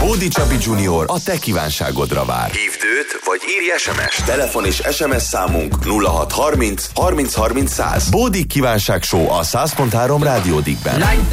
Bódi Csabi Junior a te kívánságodra vár. Hívd őt, vagy írj SMS. Telefon és SMS számunk 0630 30 30 100. Bódi kívánság show a 100.3 Rádió Dickben.